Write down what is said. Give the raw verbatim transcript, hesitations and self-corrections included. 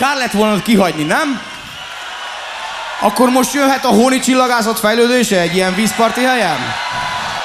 kár lett volna kihagyni, nem? Akkor most jöhet a hóni csillagászat fejlődése egy ilyen vízparti helyen?